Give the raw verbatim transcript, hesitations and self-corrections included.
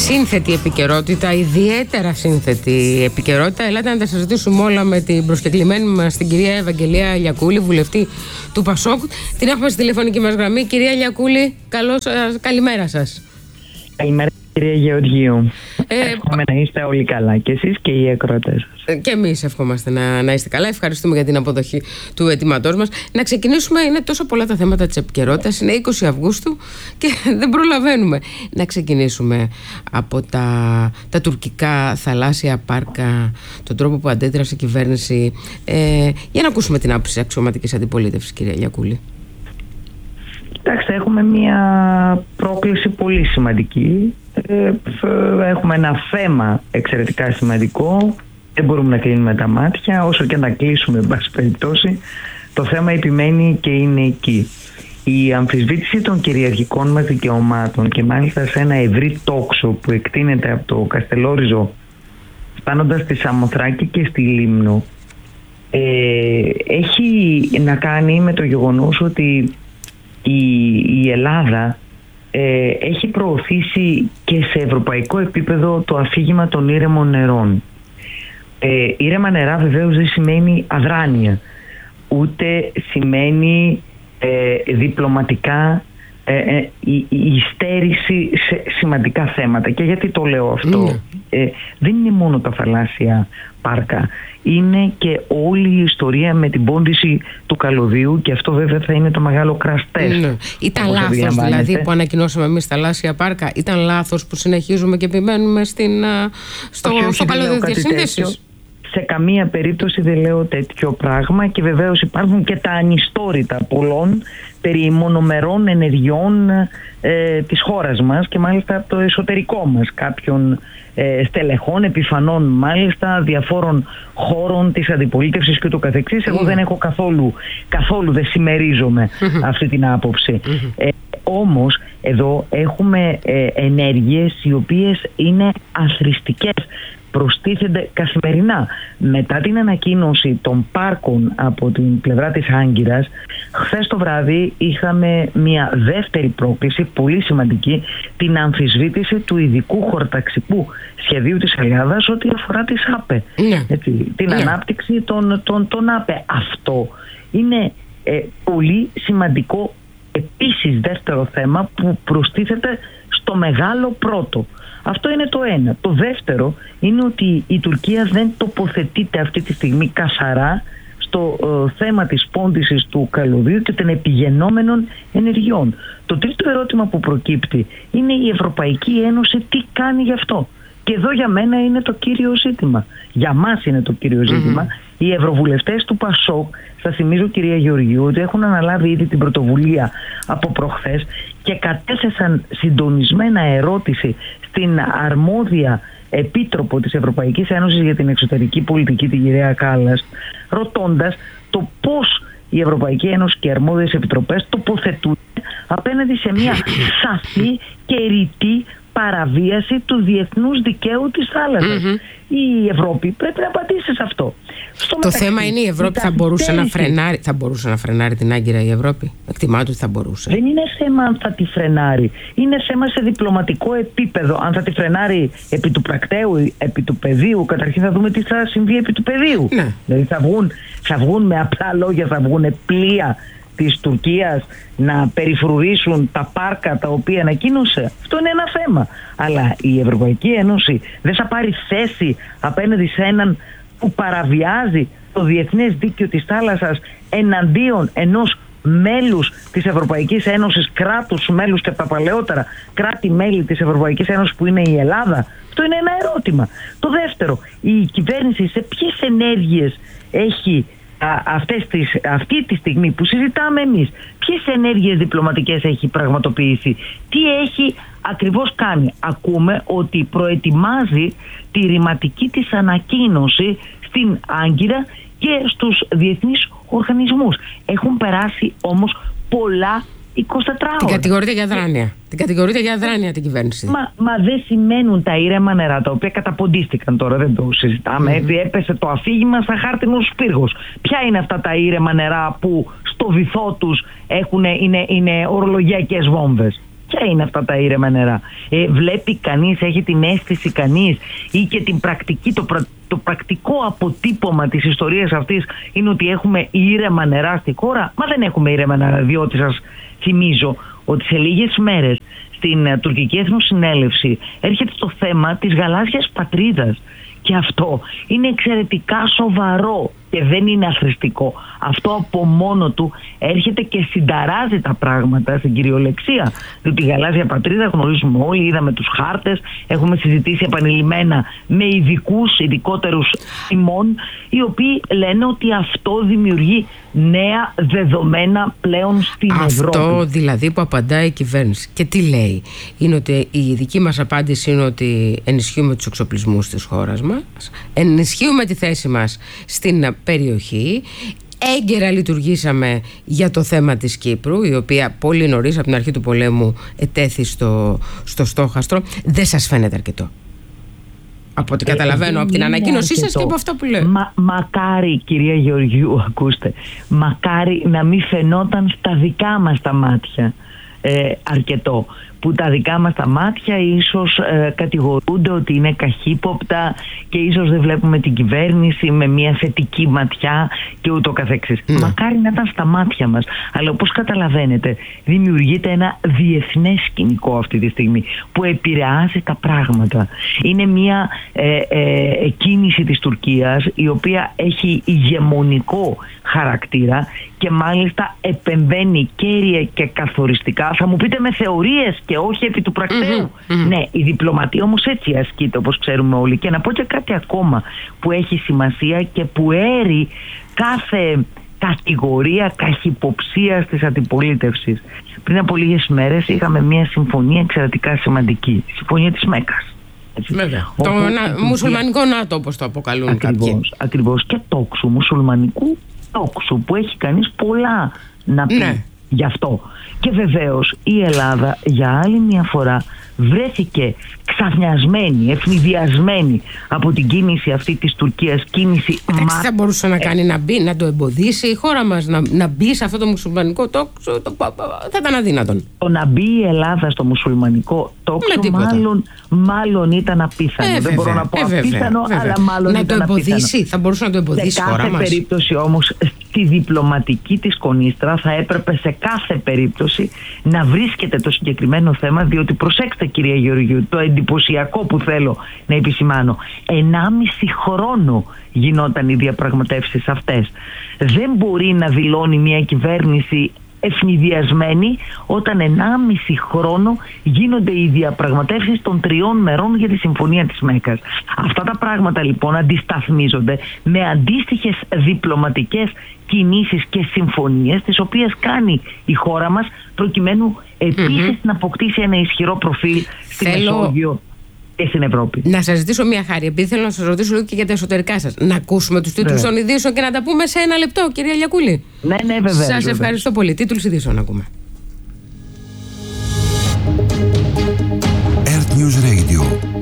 Σύνθετη επικαιρότητα, ιδιαίτερα σύνθετη επικαιρότητα. Ελάτε να τα συζητήσουμε όλα με την προσκεκλημένη μας, την κυρία Ευαγγελία Λιακούλη, βουλευτή του Πασόκ. Την έχουμε στη τηλεφωνική μας γραμμή. Κυρία Λιακούλη, καλώς, καλημέρα σας. Καλημέρα, κυρία Γεωργίου. Ε, Εύχομαι να είστε όλοι καλά, και εσείς και οι ακροατές σας. Και εμείς ευχόμαστε να, να είστε καλά. Ευχαριστούμε για την αποδοχή του αιτήματός μας. Να ξεκινήσουμε, είναι τόσο πολλά τα θέματα της επικαιρότητας. Είναι είκοσι Αυγούστου και δεν προλαβαίνουμε. Να ξεκινήσουμε από τα, τα τουρκικά θαλάσσια πάρκα, τον τρόπο που αντέδρασε η κυβέρνηση. Ε, για να ακούσουμε την άποψη αξιωματικής αντιπολίτευσης, κυρία Λιακούλη. Κοιτάξτε, έχουμε μια πρόκληση πολύ σημαντική. Έχουμε ένα θέμα εξαιρετικά σημαντικό. Δεν μπορούμε να κλείνουμε τα μάτια. Όσο και να κλείσουμε, εν πάση περιπτώσει, το θέμα επιμένει και είναι εκεί. Η αμφισβήτηση των κυριαρχικών μας δικαιωμάτων, και μάλιστα σε ένα ευρύ τόξο που εκτείνεται από το Καστελόριζο φτάνοντας στη Σαμοθράκη και στη Λίμνο, ε, έχει να κάνει με το γεγονός ότι η, η Ελλάδα ε, έχει προωθήσει και σε ευρωπαϊκό επίπεδο το αφήγημα των ήρεμων νερών. Ε, ήρεμα νερά βεβαίως δεν σημαίνει αδράνεια, ούτε σημαίνει ε, διπλωματικά ε, ε, η, η υστέρηση σε σημαντικά θέματα. Και γιατί το λέω αυτό? Mm. Ε, δεν είναι μόνο τα θαλάσσια πάρκα, είναι και όλη η ιστορία με την πόντιση του καλωδίου, και αυτό βέβαια θα είναι το μεγάλο crash test. Ναι. Ήταν λάθος δηλαδή που ανακοινώσαμε εμείς τα θαλάσσια πάρκα? Ήταν λάθος που συνεχίζουμε και επιμένουμε στην, στο, στο καλωδίο διασύνδεσης? Σε καμία περίπτωση δεν λέω τέτοιο πράγμα, και βεβαίως υπάρχουν και τα ανιστόρητα πολλών περί μονομερών ενεργειών ε, της χώρας μας, και μάλιστα από το εσωτερικό μας, κάποιων ε, στελεχών, επιφανών μάλιστα, διαφόρων χώρων της αντιπολίτευσης και το καθεξής. Εγώ mm. δεν έχω καθόλου, καθόλου δεν συμμερίζομαι mm-hmm. αυτή την άποψη. Mm-hmm. Ε, όμως εδώ έχουμε ε, ενέργειες οι οποίες είναι αθροιστικές, προστίθενται καθημερινά. Μετά την ανακοίνωση των πάρκων από την πλευρά της Άγκυρας, χθες το βράδυ είχαμε μια δεύτερη πρόκληση πολύ σημαντική, την αμφισβήτηση του ειδικού χωροταξικού σχεδίου της Ελλάδας ό,τι αφορά τις ΑΠΕ. Yeah. Έτσι, την yeah. ανάπτυξη των, των, των ΑΠΕ. Αυτό είναι ε, πολύ σημαντικό επίσης δεύτερο θέμα που προστίθεται στο μεγάλο πρώτο. Αυτό είναι το ένα. Το δεύτερο είναι ότι η Τουρκία δεν τοποθετείται αυτή τη στιγμή καθαρά στο ε, θέμα της πόντισης του καλωδίου και των επιγενόμενων ενεργειών. Το τρίτο ερώτημα που προκύπτει είναι η Ευρωπαϊκή Ένωση τι κάνει γι' αυτό. Και εδώ για μένα είναι το κύριο ζήτημα. Για μας είναι το κύριο ζήτημα. Mm-hmm. Οι ευρωβουλευτές του Πασόκ, σας θυμίζω κυρία Γεωργίου, ότι έχουν αναλάβει ήδη την πρωτοβουλία από προχθές και κατέθεσαν συντονισμένα ερώτηση στην αρμόδια επίτροπο της Ευρωπαϊκής Ένωσης για την εξωτερική πολιτική, την κυρία Κάλλας, ρωτώντας το πώς η Ευρωπαϊκή Ένωση και οι αρμόδιες επιτροπές τοποθετούνται απέναντι σε μια σαφή και ρητή παραβίαση του διεθνούς δικαίου της θάλασσας. Mm-hmm. Η Ευρώπη πρέπει να απαντήσει σε αυτό. Στο το μεταξύ, θέμα είναι η Ευρώπη θα μπορούσε, να φρενάρει, θα μπορούσε να φρενάρει την Άγκυρα η Ευρώπη? Εκτιμάται ότι θα μπορούσε. Δεν είναι θέμα αν θα τη φρενάρει. Είναι θέμα σε διπλωματικό επίπεδο. Αν θα τη φρενάρει επί του πρακτέου, επί του πεδίου. Καταρχήν θα δούμε τι θα συμβεί επί του πεδίου. Ναι. Δηλαδή θα βγουν, θα βγουν με απλά λόγια, θα βγουν πλοία της Τουρκίας να περιφρουρήσουν τα πάρκα τα οποία ανακοίνωσε? Αυτό είναι ένα θέμα. Αλλά η Ευρωπαϊκή Ένωση δεν θα πάρει θέση απέναντι σε έναν που παραβιάζει το διεθνές δίκαιο της θάλασσας εναντίον ενός μέλους της Ευρωπαϊκής Ένωσης, κράτους μέλους και από τα παλαιότερα κράτη-μέλη της Ευρωπαϊκής Ένωσης που είναι η Ελλάδα? Αυτό είναι ένα ερώτημα. Το δεύτερο, η κυβέρνηση σε ποιες ενέργειες έχει Αυτές τις, αυτή τη στιγμή που συζητάμε εμείς, ποιες ενέργειες διπλωματικές έχει πραγματοποιήσει, τι έχει ακριβώς κάνει? Ακούμε ότι προετοιμάζει τη ρηματική της ανακοίνωση στην Άγκυρα και στους διεθνείς οργανισμούς. Έχουν περάσει όμως πολλά εικοσιτετρά ώρα. Την κατηγορείται για αδράνεια. Την κατηγορείται για αδράνεια την κυβέρνηση. Μα, μα δεν σημαίνουν τα ήρεμα νερά, τα οποία καταποντίστηκαν τώρα, δεν το συζητάμε. Mm-hmm. Έπεσε το αφήγημα σαν χάρτινος πύργος. Ποια είναι αυτά τα ήρεμα νερά που στο βυθό τους έχουν, είναι, είναι ορολογιακές βόμβες? ποια είναι αυτά τα ήρεμα νερά? Ε, βλέπει κανείς, έχει την αίσθηση κανείς, ή και την πρακτική, το, πρα, το πρακτικό αποτύπωμα της ιστορίας αυτής είναι ότι έχουμε ήρεμα νερά στη χώρα? Μα δεν έχουμε ήρεμα νερά, διότι σας θυμίζω ότι σε λίγες μέρες στην τουρκική Εθνοσυνέλευση έρχεται το θέμα της γαλάζιας πατρίδας. Και αυτό είναι εξαιρετικά σοβαρό και δεν είναι αθρηστικό. Αυτό από μόνο του έρχεται και συνταράζει τα πράγματα στην κυριολεξία. Διότι η γαλάζια πατρίδα γνωρίζουμε όλοι, είδαμε τους χάρτες, έχουμε συζητήσει επανειλημμένα με ειδικούς, ειδικότερους ημών, οι οποίοι λένε ότι αυτό δημιουργεί νέα δεδομένα πλέον στην αυτό Ευρώπη. Αυτό δηλαδή που απαντάει η κυβέρνηση. Και τι λέει? Είναι ότι η δική μας απάντηση είναι ότι ενισχύουμε τους εξοπλισμούς της χώρας μας, ενισχύουμε τη θέση μας στην περιοχή. Έγκαιρα λειτουργήσαμε για το θέμα της Κύπρου, η οποία πολύ νωρίς από την αρχή του πολέμου ετέθη στο, στο στόχαστρο. Δεν σας φαίνεται αρκετό? Από ό,τι καταλαβαίνω, ε, από την ανακοίνωσή σας και από αυτά που λέω. Μα, μακάρι, κυρία Γεωργιού, ακούστε, μακάρι να μην φαινόταν στα δικά μας τα μάτια ε, αρκετό. Που τα δικά μας τα μάτια ίσως ε, κατηγορούνται ότι είναι καχύποπτα και ίσως δεν βλέπουμε την κυβέρνηση με μια θετική ματιά και ούτω καθεξής. Mm. Μακάρι να ήταν στα μάτια μας. Αλλά όπως καταλαβαίνετε, δημιουργείται ένα διεθνές σκηνικό αυτή τη στιγμή που επηρεάζει τα πράγματα. Είναι μια ε, ε, κίνηση της Τουρκίας η οποία έχει ηγεμονικό χαρακτήρα και μάλιστα επεμβαίνει κέρια και καθοριστικά. Θα μου πείτε με θεωρίες και όχι επί του πρακτέου. Mm-hmm, mm-hmm. Ναι, η διπλωματία όμως έτσι ασκείται, όπως ξέρουμε όλοι. Και να πω και κάτι ακόμα που έχει σημασία και που έρει κάθε κατηγορία καχυποψίας της αντιπολίτευσης. Πριν από λίγες μέρες είχαμε μια συμφωνία εξαιρετικά σημαντική. Η συμφωνία της Μέκας. Βέβαια. Το να, μουσουλμανικό ΝΑΤΟ, όπως το αποκαλούν ακριβώς, κάποιοι. Ακριβώς. Και τόξου, μουσουλμανικού τόξου, που έχει κανείς πολλά να πει. Ναι. Γι' αυτό. Και βεβαίως η Ελλάδα για άλλη μια φορά βρέθηκε ξαφνιασμένη, ευνηδιασμένη από την κίνηση αυτή της Τουρκίας. Κίνηση Εντάξει, θα μπορούσε να κάνει να μπει, να το εμποδίσει η χώρα μας, να, να μπει σε αυτό το μουσουλμανικό τόξο, το, θα ήταν αδύνατον. Το να μπει η Ελλάδα στο μουσουλμανικό τόξο μάλλον, μάλλον ήταν απίθανο. Ε, Δεν βέβαια, μπορώ να πω ε, απίθανο, βέβαια, αλλά μάλλον να ήταν το εμποδίσει, απίθανο. Θα μπορούσε να το εμποδίσει η χώρα μας. Σε κάθε περίπτωση όμως, στη διπλωματική της κονίστρα θα έπρεπε σε κάθε περίπτωση να βρίσκεται το συγκεκριμένο θέμα, διότι προσέξτε, κυρία Γεωργιού, το εντυπωσιακό που θέλω να επισημάνω, ενάμιση χρόνο γινόταν οι διαπραγματεύσεις αυτές. Δεν μπορεί να δηλώνει μια κυβέρνηση ευνηδιασμένη όταν ενάμιση χρόνο γίνονται οι διαπραγματεύσεις των τριών μερών για τη Συμφωνία της Μέκας. Αυτά τα πράγματα λοιπόν αντισταθμίζονται με αντίστοιχες διπλωματικές κινήσεις και συμφωνίες, τις οποίες κάνει η χώρα μας προκειμένου επίσης mm-hmm. να αποκτήσει ένα ισχυρό προφίλ στη Θέλω... Μεσόγειο και στην Ευρώπη. Να σας ζητήσω μια χάρη, επειδή θέλω να σας ρωτήσω λίγο και για τα εσωτερικά σας. Να ακούσουμε τους τίτλους των ειδήσεων και να τα πούμε σε ένα λεπτό, κυρία Λιακούλη. Ναι, ναι, βεβαίως. Σας ευχαριστώ πολύ. Τίτλους ειδήσεων να ακούμε. Earth News Radio.